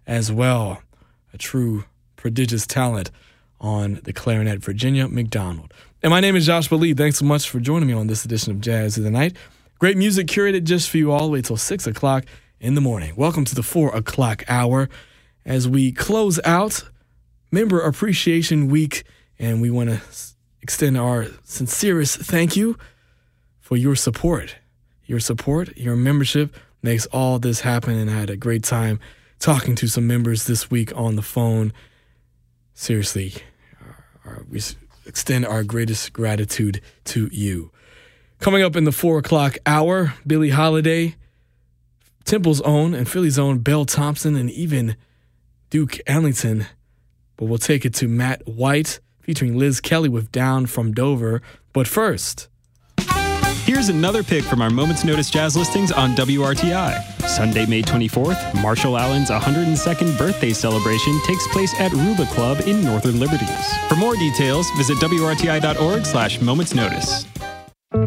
as well. A true prodigious talent on the clarinet, Virginia McDonald. And my name is Joshua Lee. Thanks so much for joining me on this edition of Jazz of the Night. Great music curated just for you all the way till 6 o'clock in the morning. Welcome to the 4 o'clock hour as we close out Member Appreciation Week, and we want to extend our sincerest thank you for your support. Your support, your membership makes all this happen, and I had a great time talking to some members this week on the phone. Seriously, we extend our greatest gratitude to you. Coming up in the 4 o'clock hour, Billie Holiday, Temple's own and Philly's own Belle Thompson, and even Duke Ellington. But we'll take it to Matt White featuring Liz Kelly with Down from Dover. But first, here's another pick from our Moments Notice jazz listings on WRTI. Sunday, May 24th, Marshall Allen's 102nd birthday celebration takes place at Ruba Club in Northern Liberties. For more details, visit WRTI.org/Moments Notice.